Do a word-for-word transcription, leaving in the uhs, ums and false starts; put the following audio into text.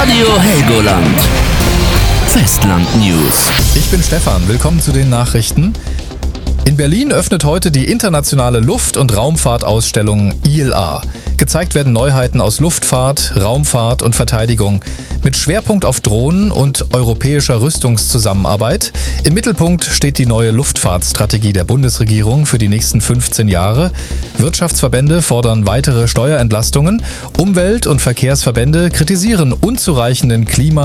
Radio Helgoland. Festland News. Ich bin Stefan, willkommen zu den Nachrichten. In Berlin öffnet heute die internationale Luft- und Raumfahrtausstellung I L A. Gezeigt werden Neuheiten aus Luftfahrt, Raumfahrt und Verteidigung mit Schwerpunkt auf Drohnen und europäischer Rüstungszusammenarbeit. Im Mittelpunkt steht die neue Luftfahrtstrategie der Bundesregierung für die nächsten fünfzehn Jahre. Wirtschaftsverbände fordern weitere Steuerentlastungen. Umwelt- und Verkehrsverbände kritisieren unzureichenden Klima-